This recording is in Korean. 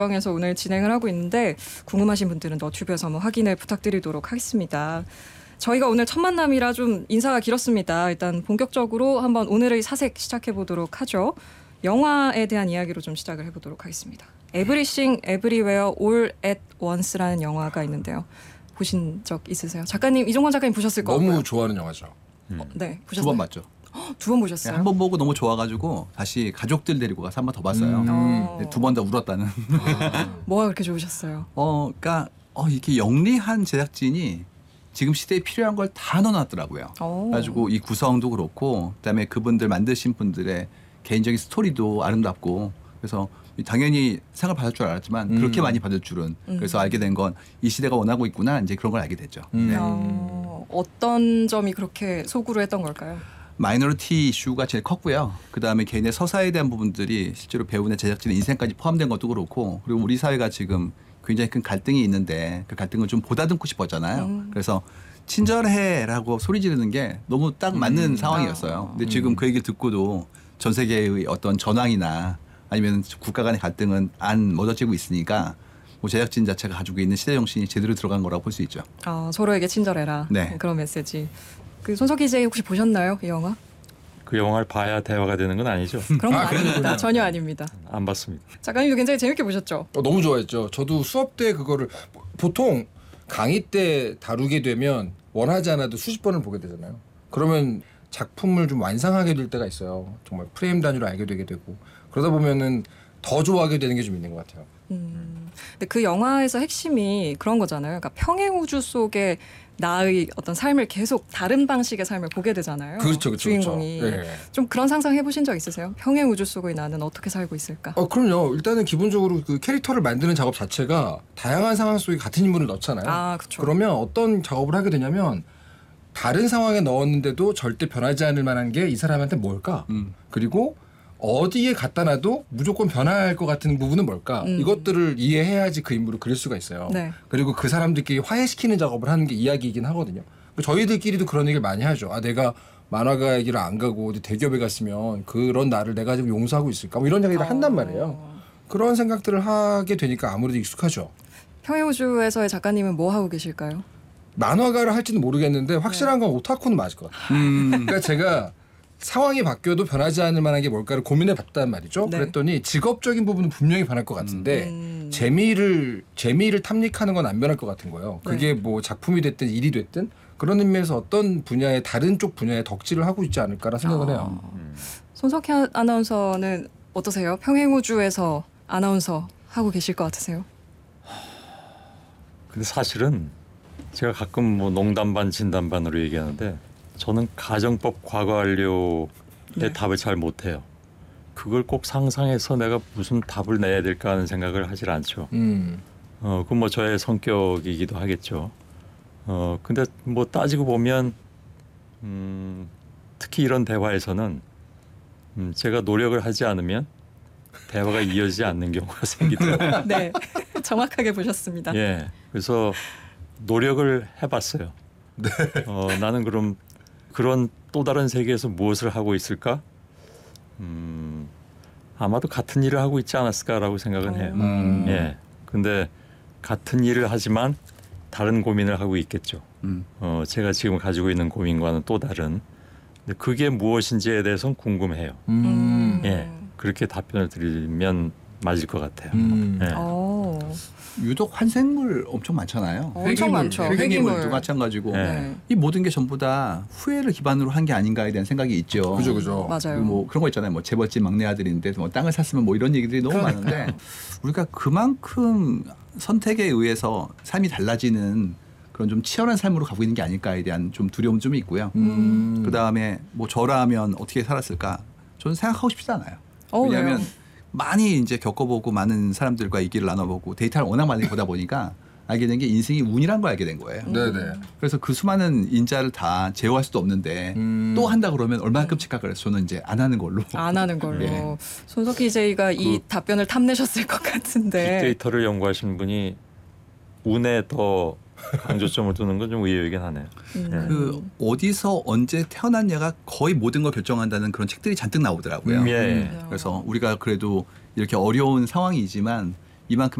방에서 오늘 진행을 하고 있는데 궁금하신 분들은 너튜브에서 한번 확인을 부탁드리도록 하겠습니다. 저희가 오늘 첫 만남이라 좀 인사가 길었습니다. 일단 본격적으로 한번 오늘의 사색 시작해 보도록 하죠. 영화에 대한 이야기로 좀 시작을 해보도록 하겠습니다. Everything Everywhere All at Once라는 영화가 있는데요. 보신 적 있으세요? 작가님, 이종건 작가님 보셨을 거고요. 너무 좋아하는 영화죠. 네, 보셨어요? 두 번 봤죠. 두 번 보셨어요? 한 번 보고 너무 좋아가지고 다시 가족들 데리고 가서 한 번 더 봤어요. 두 번 다 울었다는. 뭐가 그렇게 좋으셨어요? 그러니까 이렇게 영리한 제작진이 지금 시대에 필요한 걸 다 넣어놨더라고요. 그래가지고 이 구성도 그렇고 그다음에 그분들 만드신 분들의 개인적인 스토리도 아름답고 그래서 당연히 상을 받을 줄 알았지만 그렇게 많이 받을 줄은 그래서 알게 된 건 이 시대가 원하고 있구나 이제 그런 걸 알게 됐죠. 네. 어떤 점이 그렇게 소구를 했던 걸까요? 마이너리티 이슈가 제일 컸고요. 그다음에 개인의 서사에 대한 부분들이 실제로 배우나 제작진의 인생까지 포함된 것도 그렇고 그리고 우리 사회가 지금 굉장히 큰 갈등이 있는데 그 갈등을 좀 보다듬고 싶었잖아요. 그래서 친절해라고 소리 지르는 게 너무 딱 맞는 상황이었어요. 근데 지금 그 얘기를 듣고도 전 세계의 어떤 전황이나 아니면 국가 간의 갈등은 안 멎어지고 있으니까 뭐 제작진 자체가 가지고 있는 시대 정신이 제대로 들어간 거라고 볼 수 있죠. 서로에게 친절해라. 네. 그런 메시지. 그 손석희 기자 혹시 보셨나요? 이 영화? 그 영화를 봐야 대화가 되는 건 아니죠. 그런 거 아닙니다. 전혀 아닙니다. 안 봤습니다. 작가님도 굉장히 재밌게 보셨죠? 너무 좋아했죠. 저도 수업 때 그거를 보통 강의 때 다루게 되면 원하지 않아도 수십 번을 보게 되잖아요. 그러면 작품을 좀 완성하게 될 때가 있어요. 정말 프레임 단위로 알게 되게 되고 그러다 보면은 더 좋아하게 되는 게 좀 있는 것 같아요. 근데 그 영화에서 핵심이 그런 거잖아요. 그러니까 평행 우주 속에 나의 어떤 삶을 계속 다른 방식의 삶을 보게 되잖아요. 그렇죠. 주인공이. 네. 좀 그런 상상 해보신 적 있으세요? 평행 우주 속의 나는 어떻게 살고 있을까? 그럼요. 일단은 기본적으로 그 캐릭터를 만드는 작업 자체가 다양한 상황 속에 같은 인물을 넣잖아요. 그렇죠. 그러면 어떤 작업을 하게 되냐면 다른 상황에 넣었는데도 절대 변하지 않을 만한 게 이 사람한테 뭘까? 그리고 어디에 갖다 놔도 무조건 변할 것 같은 부분은 뭘까? 이것들을 이해해야지 그 인물을 그릴 수가 있어요. 네. 그리고 그 사람들끼리 화해시키는 작업을 하는 게 이야기이긴 하거든요. 저희들끼리도 그런 얘기를 많이 하죠. 내가 만화가 얘기를 안 가고 어디 대기업에 갔으면 그런 나를 내가 지금 용서하고 있을까? 뭐 이런 얘기를 한단 말이에요. 그런 생각들을 하게 되니까 아무래도 익숙하죠. 평행 우주에서의 작가님은 뭐 하고 계실까요? 만화가를 할지는 모르겠는데 확실한 건 오타쿠는 맞을 것 같아요. 그러니까 제가 상황이 바뀌어도 변하지 않을 만한 게 뭘까를 고민해 봤단 말이죠. 네. 그랬더니 직업적인 부분은 분명히 변할 것 같은데 재미를 탐닉하는 건 안 변할 것 같은 거예요. 그게 뭐 작품이 됐든 일이 됐든 그런 의미에서 어떤 분야의 다른 쪽 분야에 덕질을 하고 있지 않을까라 생각을 해요. 손석희 아나운서는 어떠세요? 평행 우주에서 아나운서 하고 계실 것 같으세요? 근데 사실은 제가 가끔 뭐 농담 반 진담 반으로 얘기하는데 저는 가정법 과거 완료의 답을 잘 못해요. 그걸 꼭 상상해서 내가 무슨 답을 내야 될까 하는 생각을 하질 않죠. 그건 뭐 저의 성격이기도 하겠죠. 근데 뭐 따지고 보면 특히 이런 대화에서는 제가 노력을 하지 않으면 대화가 이어지지 않는 경우가 생기더라고요. 네, 정확하게 보셨습니다. 예, 그래서 노력을 해봤어요. 네. 나는 그럼 그런 또 다른 세계에서 무엇을 하고 있을까? 아마도 같은 일을 하고 있지 않았을까라고 생각은 해요. 예. 근데 같은 일을 하지만 다른 고민을 하고 있겠죠. 제가 지금 가지고 있는 고민과는 또 다른. 근데 그게 무엇인지에 대해서는 궁금해요. 예. 그렇게 답변을 드리면 맞을 것 같아요. 예. 유독 환생물 엄청 많잖아요. 엄청 많죠. 회계물도 마찬가지고 네. 이 모든 게 전부 다 후회를 기반으로 한 게 아닌가에 대한 생각이 있죠. 그죠. 맞아요. 뭐 그런 거 있잖아요. 뭐 재벌집 막내 아들인데 뭐 땅을 샀으면 뭐 이런 얘기들이 너무 많은데 우리가 그만큼 선택에 의해서 삶이 달라지는 그런 좀 치열한 삶으로 가고 있는 게 아닐까에 대한 좀 두려움 좀 있고요. 그 다음에 뭐 저라면 어떻게 살았을까? 저는 생각하고 싶지 않아요. 왜냐하면 왜요? 많이 이제 겪어보고 많은 사람들과 얘기를 나눠보고 데이터를 워낙 많이 보다 보니까 알게 된 게 인생이 운이란 걸 알게 된 거예요. 네네. 그래서 그 수많은 인자를 다 제어할 수도 없는데 또 한다 그러면 얼마나 끔찍할까 그래서 저는 이제 안 하는 걸로. 안 하는 걸로. 예. 손석희 제이가 이 답변을 탐내셨을 것 같은데. 빅데이터를 연구하시는 분이 운에 더 강조점을 두는 건 좀 의외이긴 하네요. 그 어디서 언제 태어났냐가 거의 모든 걸 결정한다는 그런 책들이 잔뜩 나오더라고요. 예. 그래서 우리가 그래도 이렇게 어려운 상황이지만 이만큼